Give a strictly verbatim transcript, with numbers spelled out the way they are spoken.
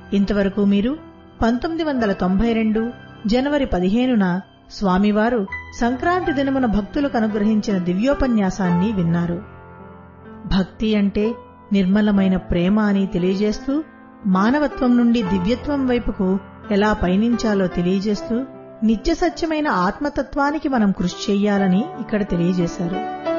ఇంతవరకు మీరు పంతొమ్మిది వందల తొంభై రెండు జనవరి పదిహేనున స్వామివారు సంక్రాంతి దినమున భక్తులకు అనుగ్రహించిన దివ్యోపన్యాసాన్ని విన్నారు. భక్తి అంటే నిర్మలమైన ప్రేమ అని తెలియజేస్తూ, మానవత్వం నుండి దివ్యత్వం వైపుకు ఎలా పయనించాలో తెలియజేస్తూ, నిత్య సత్యమైన ఆత్మతత్వానికి మనం కృషి చెయ్యాలని ఇక్కడ తెలియజేశారు.